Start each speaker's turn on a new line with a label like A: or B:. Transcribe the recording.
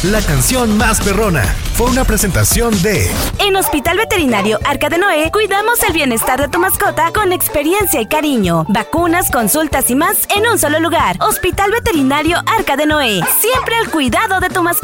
A: la canción más perrona. Fue una presentación de...
B: En Hospital Veterinario Arca de Noé, cuidamos el bienestar de tu mascota con experiencia y cariño. Vacunas, consultas y más en un solo lugar. Hospital Veterinario Arca de Noé. Siempre al cuidado de tu mascota.